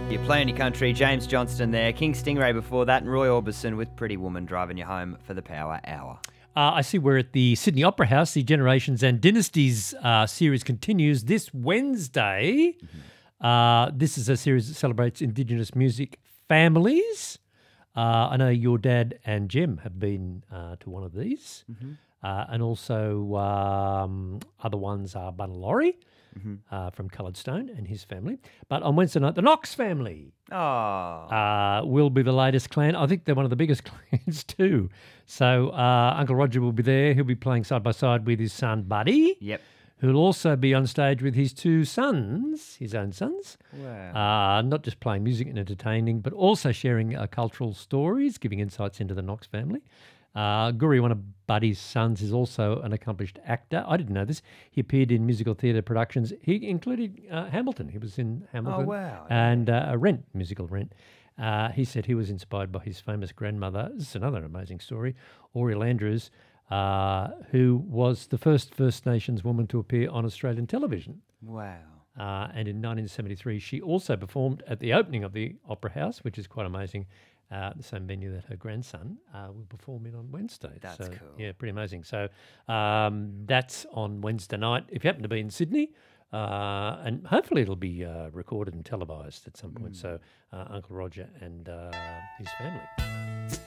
You're playing your country, James Johnston there, King Stingray before that, and Roy Orbison with Pretty Woman driving you home for the Power Hour. I see we're at the Sydney Opera House. The Generations and Dynasties series continues this Wednesday. This is a series that celebrates Indigenous music families. I know your dad and Jem have been to one of these. And also other ones are Bunalori from Coloured Stone and his family. But on Wednesday night, the Knox family will be the latest clan. I think they're one of the biggest clans too. So Uncle Roger will be there. He'll be playing side by side with his son Buddy. Yep. Who'll also be on stage with his two sons, his own sons. Wow. Not just playing music and entertaining, but also sharing cultural stories, giving insights into the Knox family. Guri, one of Buddy's sons, is also an accomplished actor. I didn't know this. He appeared in musical theatre productions. He included Hamilton. He was in Hamilton. Oh, wow. And Rent, musical Rent. He said he was inspired by his famous grandmother. This is another amazing story. Oriel Andrews, who was the first First Nations woman to appear on Australian television. Wow. And in 1973, she also performed at the opening of the Opera House, which is quite amazing. The same venue that her grandson will perform in on Wednesday. That's cool. Yeah, pretty amazing. So that's on Wednesday night. If you happen to be in Sydney, and hopefully it'll be recorded and televised at some point. So Uncle Roger and his family.